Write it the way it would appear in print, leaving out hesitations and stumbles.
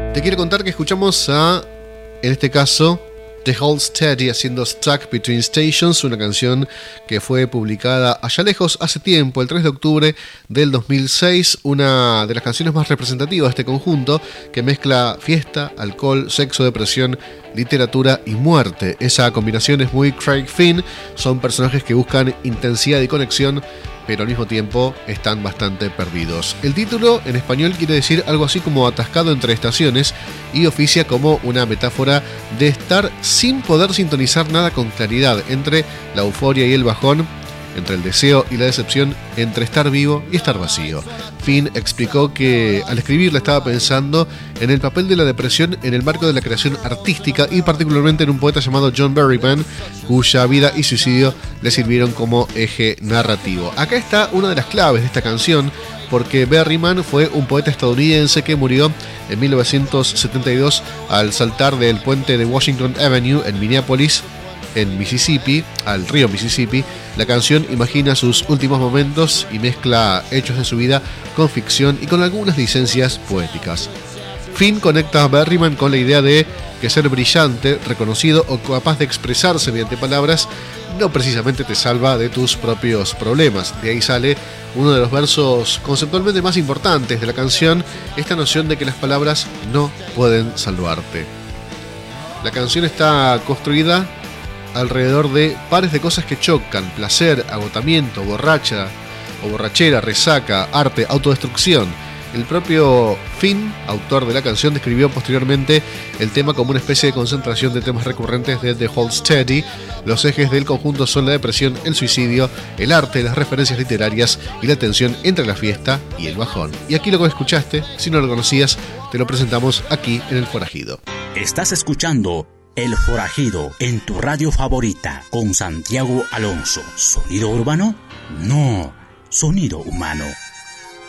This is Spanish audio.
Te quiero contar que escuchamos en este caso, The Hold Steady haciendo Stuck Between Stations, una canción que fue publicada allá lejos hace tiempo, el 3 de octubre del 2006, una de las canciones más representativas de este conjunto, que mezcla fiesta, alcohol, sexo, depresión, literatura y muerte. Esa combinación es muy Craig Finn, son personajes que buscan intensidad y conexión, pero al mismo tiempo están bastante perdidos. El título en español quiere decir algo así como atascado entre estaciones y oficia como una metáfora de estar sin poder sintonizar nada con claridad, entre la euforia y el bajón, entre el deseo y la decepción, entre estar vivo y estar vacío. Finn explicó que al escribirla estaba pensando en el papel de la depresión en el marco de la creación artística y particularmente en un poeta llamado John Berryman, cuya vida y suicidio le sirvieron como eje narrativo. Acá está una de las claves de esta canción, porque Berryman fue un poeta estadounidense que murió en 1972 al saltar del puente de Washington Avenue en Minneapolis, en Mississippi, al río Mississippi. La canción imagina sus últimos momentos y mezcla hechos de su vida con ficción y con algunas licencias poéticas. Finn conecta a Berryman con la idea de que ser brillante, reconocido o capaz de expresarse mediante palabras no precisamente te salva de tus propios problemas. De ahí sale uno de los versos conceptualmente más importantes de la canción, esta noción de que las palabras no pueden salvarte. La canción está construida alrededor de pares de cosas que chocan: placer, agotamiento, borrachera, resaca, arte, autodestrucción. El propio Finn, autor de la canción, describió posteriormente el tema como una especie de concentración de temas recurrentes de The Hold Steady. Los ejes del conjunto son la depresión, el suicidio, el arte, las referencias literarias y la tensión entre la fiesta y el bajón. Y aquí lo que escuchaste, si no lo conocías, te lo presentamos aquí en El Forajido. Estás escuchando El Forajido en tu radio favorita con Santiago Alonso. ¿Sonido urbano? No, sonido humano.